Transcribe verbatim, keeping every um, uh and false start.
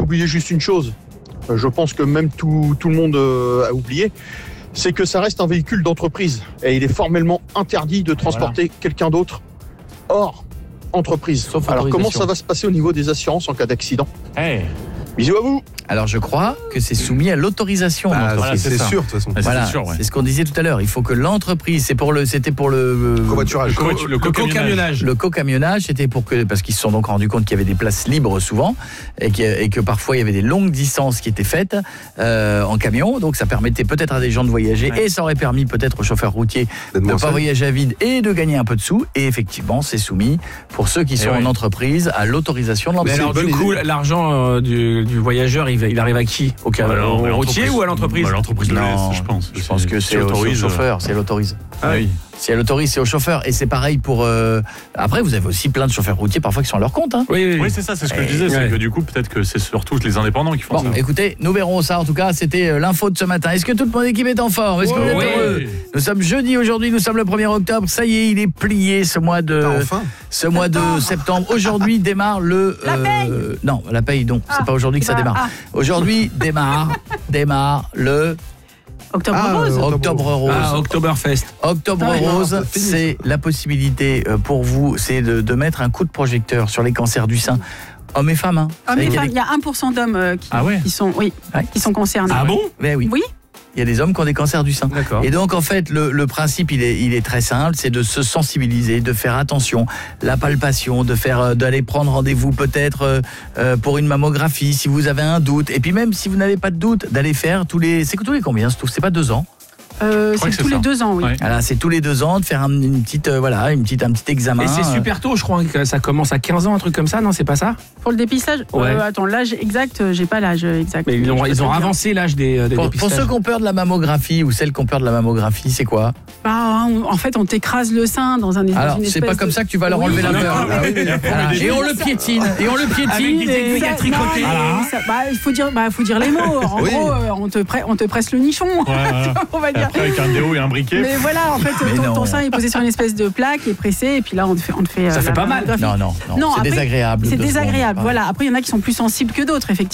oublié juste une chose. Euh, je pense que même tout, tout le monde euh, a oublié. C'est que ça reste un véhicule d'entreprise. Et il est formellement interdit de transporter voilà. quelqu'un d'autre hors entreprise. Sauf Alors comment ça va se passer au niveau des assurances en cas d'accident ? Hey. Bisous à vous. Alors je crois que c'est soumis à l'autorisation. Bah, voilà, c'est, c'est sûr de toute façon. Voilà, c'est, sûr, ouais. c'est ce qu'on disait tout à l'heure. Il faut que l'entreprise, c'est pour le, c'était pour le covoiturage, le, co- le, co- le co-camionnage. Le co-camionnage, c'était pour que parce qu'ils se sont donc rendus compte qu'il y avait des places libres souvent et que, et que parfois il y avait des longues distances qui étaient faites euh, en camion. Donc ça permettait peut-être à des gens de voyager ouais. et ça aurait permis peut-être aux chauffeurs routiers de ne pas voyager à vide et de gagner un peu de sous. Et effectivement, c'est soumis pour ceux qui et sont ouais. en entreprise à l'autorisation de l'entreprise. Mais alors du coup, idée. l'argent euh, du, du voyageur, il, il arrive à qui ? Au, ca- bah, au routier ou à l'entreprise ? Bah, l'entreprise le non, laisse, je pense. Je pense que c'est, c'est au, au chauffeur, c'est l'autorise. Ah oui. Si elle autorise, c'est au chauffeur. Et c'est pareil pour... Euh... Après, vous avez aussi plein de chauffeurs routiers parfois qui sont à leur compte. Hein. Oui, oui, oui, c'est ça, c'est ce que et... je disais. C'est ouais. que du coup, peut-être que c'est surtout les indépendants qui font bon, ça. Bon, écoutez, nous verrons ça. En tout cas, c'était l'info de ce matin. Est-ce que toute mon équipe est en forme ? Est-ce que vous êtes heureux ? Nous sommes jeudi aujourd'hui, nous sommes le premier octobre. Ça y est, il est plié ce mois de, enfin. ce mois de septembre. Aujourd'hui démarre le... La paye euh... Non, la paye, non. Ah, c'est pas aujourd'hui que ça démarre. Ah. Aujourd'hui démarre, démarre le... Octobre ah, Rose. Octobre Rose. Ah, Oktoberfest. Octobre ah, Rose, non, c'est la possibilité pour vous, c'est de, de mettre un coup de projecteur sur les cancers du sein. Hommes et femmes. Hein. Hommes et femmes, il y a un pour cent d'hommes euh, qui, ah ouais. qui, sont, oui, ouais. qui sont concernés. Ah bon ? Ben oui. Oui. Il y a des hommes qui ont des cancers du sein. D'accord. Et donc, en fait, le, le principe, il est, il est très simple, c'est de se sensibiliser, de faire attention, la palpation, de faire, d'aller prendre rendez-vous peut-être euh, pour une mammographie, si vous avez un doute. Et puis même, si vous n'avez pas de doute, d'aller faire tous les... C'est tous les combien ? C'est pas deux ans ? Euh, c'est tous c'est les ça. deux ans, oui. Ouais. Voilà, c'est tous les deux ans de faire un, une petite, euh, voilà, une petite, un petit examen. Et c'est super tôt, je crois que ça commence à quinze ans, un truc comme ça, non, c'est pas ça ? Pour le dépistage ? Ouais. euh, Attends, l'âge exact, j'ai pas l'âge exact. Mais ils ont, ils ont avancé l'âge des, des pour, dépistages. Pour ceux qui ont peur de la mammographie ou celles qui ont peur de la mammographie, c'est quoi ? Bah, on, en fait, on t'écrase le sein dans un. Alors, dans une c'est pas de... comme ça que tu vas leur enlever oui, la peur. Ah, oui, oui, voilà. Et on le piétine, et on le piétine, et ça, tricoté. Voilà. Ça, bah, il faut dire, bah, faut dire les mots. En oui. gros, euh, on te pre- on te presse le nichon. Ouais, on va dire. Après, avec un déo et un briquet. Mais voilà, en fait, ton, ton sein est posé sur une espèce de plaque, est pressé, et puis là, on te fait, on te fait. Ça euh, fait pas mal. Non, non, non. non c'est après, désagréable. C'est désagréable. Secondes. Voilà. Après, il y en a qui sont plus sensibles que d'autres, effectivement.